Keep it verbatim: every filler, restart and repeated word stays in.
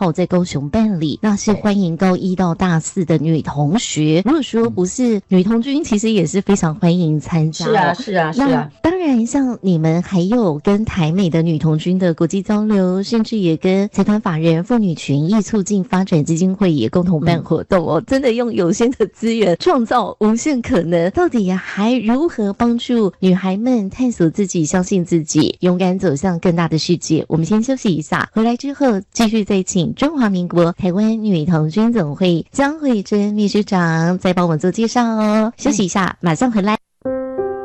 号在高雄办理，那是欢迎高一到大四的女同学。如果说不是女童军，其实也是非常欢迎参加、哦。 是啊，是啊，是啊。 当然，像你们还有跟台美的女童军的国际交流，甚至也跟财团法人妇女权益促进发展基金会也共同办活动哦。嗯、真的用有限的资源创造无限可能，到底还如何帮助女孩们探索自己、相信自己、勇敢走向更大的世界？我们先休息一下，回来之后继续再请中华民国台湾女童军总会江慧珍秘书长再帮我们做介绍哦。休息一下，马上回来。